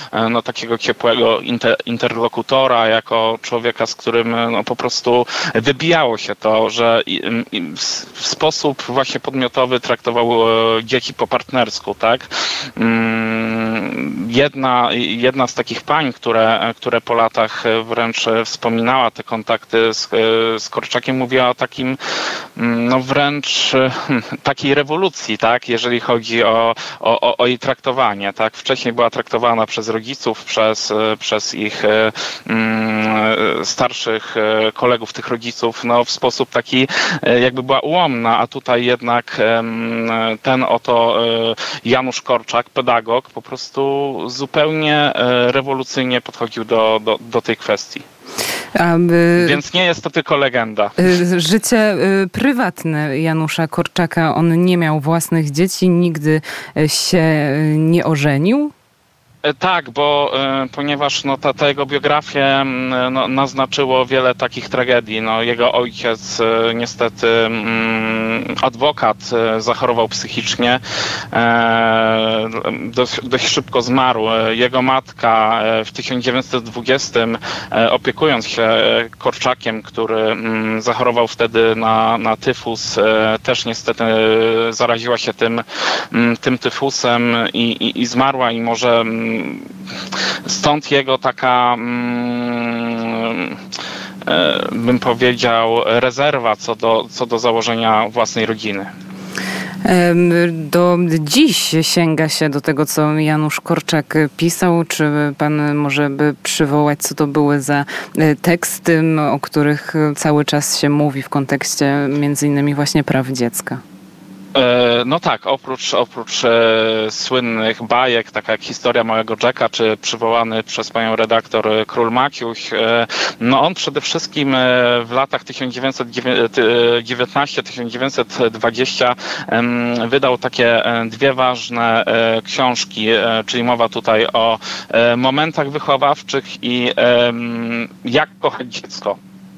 no, takiego ciepłego interlokutora, jako człowieka, z którym no, po prostu wybijało się to, że w sposób właśnie podmiotowy traktował dzieci po partnersku, tak? Jedna z takich pań, które po latach wręcz wspominała te kontakty z Korczakiem, mówiła o takim, no wręcz takiej rewolucji, tak, jeżeli chodzi o jej traktowanie, tak. Wcześniej była traktowana przez rodziców, przez ich starszych kolegów, tych rodziców, no w sposób taki jakby była ułomna, a tutaj jednak ten oto Janusz Korczak, pedagog, po prostu zupełnie rewolucyjnie podchodził do tej kwestii. Więc nie jest to tylko legenda. Życie prywatne Janusza Korczaka, on nie miał własnych dzieci, nigdy się nie ożenił? Tak, bo ponieważ no, ta jego biografię no, naznaczyło wiele takich tragedii. No, jego ojciec niestety adwokat zachorował psychicznie, dość szybko zmarł. Jego matka w 1920 opiekując się Korczakiem, który zachorował wtedy na tyfus, też niestety zaraziła się tym tyfusem i zmarła i może stąd jego taka, bym powiedział, rezerwa co do założenia własnej rodziny. Do dziś sięga się do tego, co Janusz Korczak pisał. Czy pan może by przywołać, co to były za teksty, o których cały czas się mówi w kontekście między innymi właśnie praw dziecka? No tak, oprócz słynnych bajek, taka jak Historia Małego Jacka, czy przywołany przez panią redaktor Król Maciuś, no on przede wszystkim w latach 1919-1920 wydał takie dwie ważne książki, czyli mowa tutaj o momentach wychowawczych i jak kochać dziecko.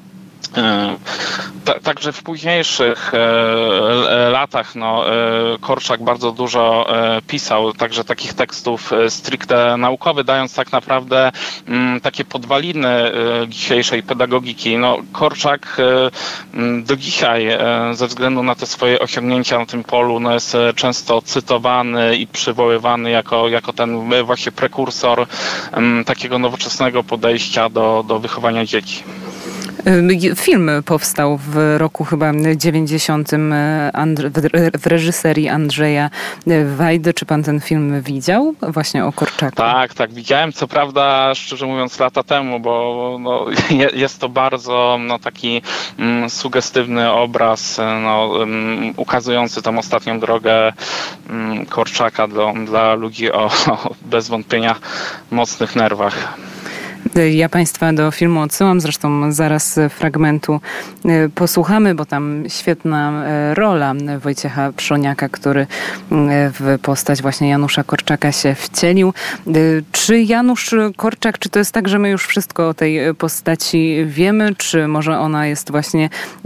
Także w późniejszych latach no, Korczak bardzo dużo pisał, także takich tekstów stricte naukowych, dając tak naprawdę takie podwaliny dzisiejszej pedagogiki. No, Korczak do dzisiaj ze względu na te swoje osiągnięcia na tym polu no, jest często cytowany i przywoływany jako ten właśnie prekursor takiego nowoczesnego podejścia do wychowania dzieci. Film powstał w roku chyba 90 w reżyserii Andrzeja Wajdy. Czy pan ten film widział? Właśnie o Korczaku. Tak, widziałem. Co prawda, szczerze mówiąc, lata temu, bo no, jest to bardzo no, taki sugestywny obraz no, ukazujący tą ostatnią drogę Korczaka dla ludzi o bez wątpienia mocnych nerwach. Ja państwa do filmu odsyłam, zresztą zaraz fragmentu posłuchamy, bo tam świetna rola Wojciecha Przoniaka, który w postać właśnie Janusza Korczaka się wcielił. Czy Janusz Korczak, czy to jest tak, że my już wszystko o tej postaci wiemy, czy może ona jest właśnie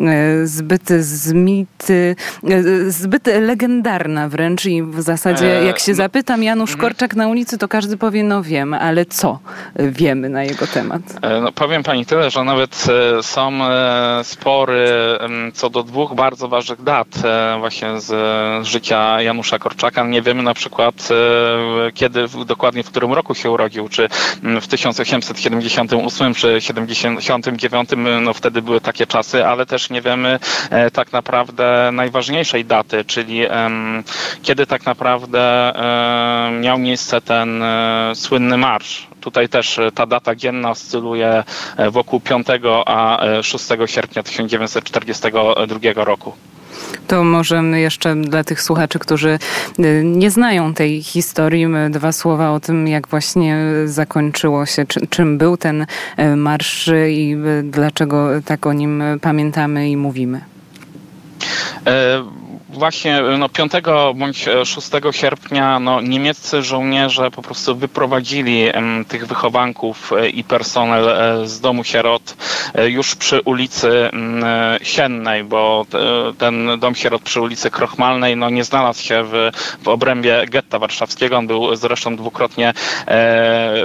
zbyt legendarna wręcz i w zasadzie jak się zapytam Janusz Korczak na ulicy, to każdy powie, no wiem, ale co wiemy na jego temat? No, powiem pani tyle, że nawet są spory co do dwóch bardzo ważnych dat właśnie z życia Janusza Korczaka. Nie wiemy na przykład kiedy, dokładnie w którym roku się urodził, czy w 1878 czy 79, no wtedy były takie czasy, ale też nie wiemy tak naprawdę najważniejszej daty, czyli kiedy tak naprawdę miał miejsce ten słynny marsz. Tutaj też ta data dzienna oscyluje wokół 5 a 6 sierpnia 1942 roku. To może jeszcze dla tych słuchaczy, którzy nie znają tej historii, dwa słowa o tym, jak właśnie zakończyło się, czym był ten marsz i dlaczego tak o nim pamiętamy i mówimy. Właśnie 5 bądź 6 sierpnia niemieccy żołnierze po prostu wyprowadzili tych wychowanków i personel z domu sierot już przy ulicy Siennej, bo ten dom sierot przy ulicy Krochmalnej nie znalazł się w obrębie getta warszawskiego. On był zresztą dwukrotnie